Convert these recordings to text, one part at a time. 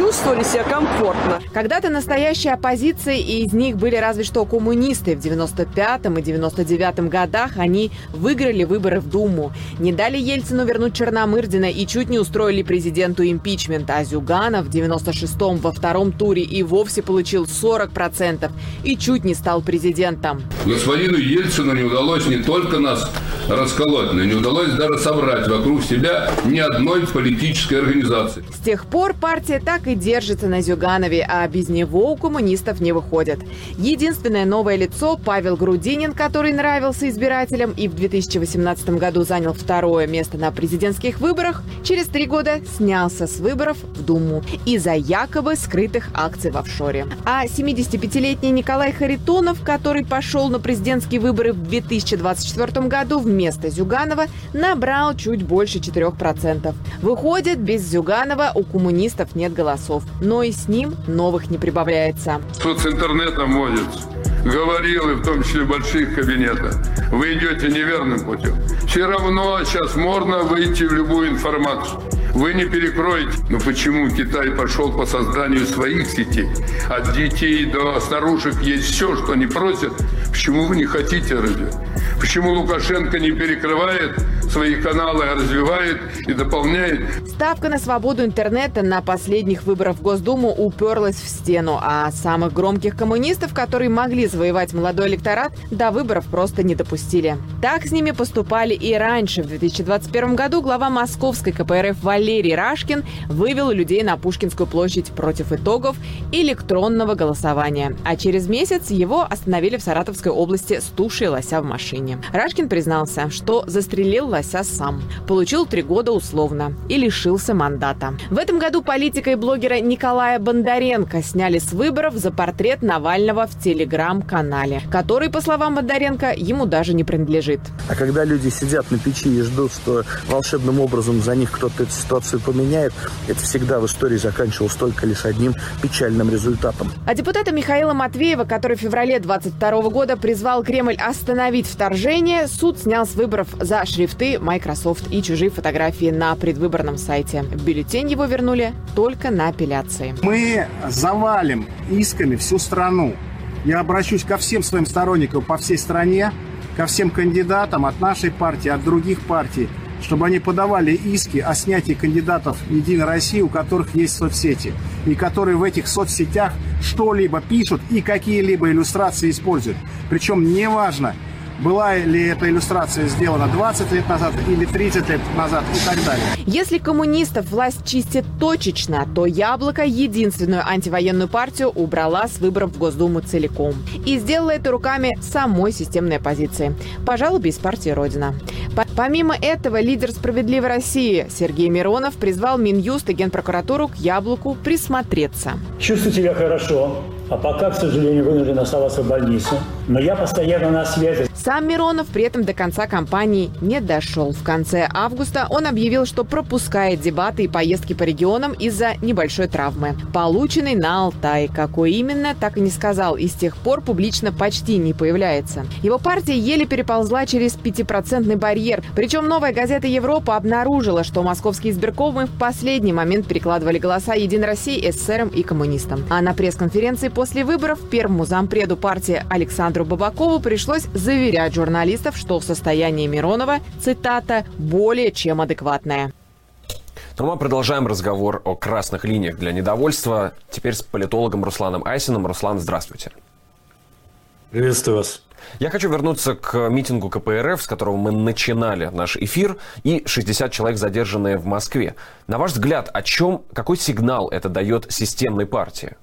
чувствовали себя комфортно. Когда-то настоящей оппозицией, и из них были разве что коммунисты. В 95-м и 99-м годах они выиграли выборы в Думу. Не дали Ельцину вернуть Черномырдина и чуть не устроили президенту импичмент. А Зюганов в 96-м во втором туре и вовсе получил 40% и чуть не стал президентом. Господину Ельцину не удалось не только нас расколоть, но не удалось даже собрать вокруг себя ни одной политической организации. С тех пор партия так и держится на Зюганове, а без него у коммунистов не выходит. Единственное новое лицо – Павел Грудинин, который нравился избирателям и в 2018 году занял второе место на президентских выборах, через 3 года снялся с выборов в Думу из-за якобы скрытых акций в офшоре. А 75-летний Николай Харитонов, который пошел на президентские выборы в 2024 году вместо Зюганова, набрал чуть больше 4%. Выходит, без Зюганова у коммунистов нет голосов, но и с ним новых не прибавляется. Тут с интернетом водится. Говорил, и в том числе в больших кабинетах. Вы идете неверным путем. Все равно сейчас можно выйти в любую информацию. Вы не перекроете. Но почему Китай пошел по созданию своих сетей? От детей до старушек есть все, что они просят. Почему вы не хотите развивать? Почему Лукашенко не перекрывает свои каналы, а развивает и дополняет? Ставка на свободу интернета на последних выборах в Госдуму уперлась в стену, а самых громких коммунистов, которые могли завоевать молодой электорат, до выборов просто не допустили. Так с ними поступали и раньше. В 2021 году глава московской КПРФ Валерий Рашкин вывел людей на Пушкинскую площадь против итогов электронного голосования. А через месяц его остановили в Саратовской области с тушей лося в машине. Рашкин признался, что застрелил лося сам. Получил 3 года условно и лишился мандата. В этом году политика и блогера Николая Бондаренко сняли с выборов за портрет Навального в телеграм-канале, который, по словам Бондаренко, ему даже не принадлежит. А когда люди сидят на печи и ждут, что волшебным образом за них кто-то эту ситуацию поменяет, это всегда в истории заканчивалось только лишь одним печальным результатом. А депутата Михаила Матвеева, который в феврале 2022 года призвал Кремль остановить вторжение, суд снял с выборов за шрифты Microsoft и чужие фотографии на предвыборном сайте. Бюллетень его вернули только на апелляции. Мы завалим исками всю страну. Я обращусь ко всем своим сторонникам по всей стране, ко всем кандидатам от нашей партии, от других партий, чтобы они подавали иски о снятии кандидатов «Единой России», у которых есть соцсети, и которые в этих соцсетях что-либо пишут и какие-либо иллюстрации используют. Причем неважно, была ли эта иллюстрация сделана 20 лет назад или 30 лет назад и так далее. Если коммунистов власть чистит точечно, то «Яблоко» единственную антивоенную партию убрала с выборов в Госдуму целиком. И сделала это руками самой системной оппозиции. Пожалуй, без партии «Родина». Помимо этого, лидер «Справедливой России» Сергей Миронов призвал Минюст и Генпрокуратуру к «Яблоку» присмотреться. Чувствую себя хорошо, а пока, к сожалению, вынужден оставаться в больнице. Но я постоянно на связи. Сам Миронов при этом до конца кампании не дошел. В конце августа он объявил, что пропускает дебаты и поездки по регионам из-за небольшой травмы, полученной на Алтае. Какой именно, так и не сказал, и с тех пор публично почти не появляется. Его партия еле переползла через 5% барьер. Причем «Новая газета Европа» обнаружила, что московские избиркомы в последний момент перекладывали голоса «Единой России», эсерам и коммунистам. А на пресс-конференции после выборов первому зампреду партии Александру Бабакову пришлось заверять журналистов, что состояние Миронова, цитата, более чем адекватное. Но мы продолжаем разговор о красных линиях для недовольства. Теперь с политологом Русланом Айсиным. Руслан, здравствуйте. Приветствую вас. Я хочу вернуться к митингу КПРФ, с которого мы начинали наш эфир, и 60 человек, задержанные в Москве. На ваш взгляд, какой сигнал это дает системной партии?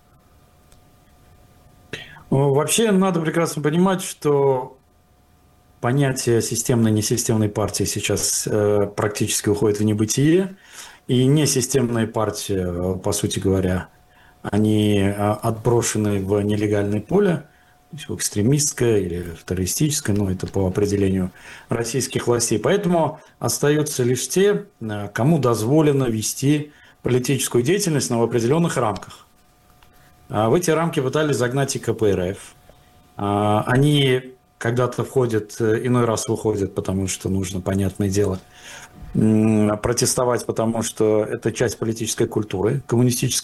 Вообще, надо прекрасно понимать, что понятие системной-несистемной партии сейчас практически уходит в небытие. И несистемные партии, по сути говоря, они отброшены в нелегальное поле, экстремистское или террористическое, но это по определению российских властей. Поэтому остаются лишь те, кому дозволено вести политическую деятельность, но в определенных рамках. В эти рамки пытались загнать и КПРФ. Они когда-то входят, иной раз выходят, потому что нужно, понятное дело, протестовать, потому что это часть политической культуры, коммунистической